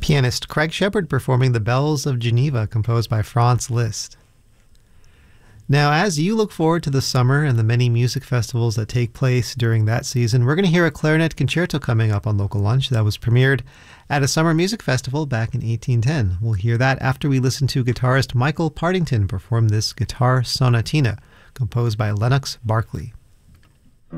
Pianist Craig Shepard performing The Bells of Geneva, composed by Franz Liszt. Now, as you look forward to the summer and the many music festivals that take place during that season, we're going to hear a clarinet concerto coming up on Local Lunch that was premiered at a summer music festival back in 1810. We'll hear that after we listen to guitarist Michael Partington perform this guitar sonatina, composed by Lennox Berkeley.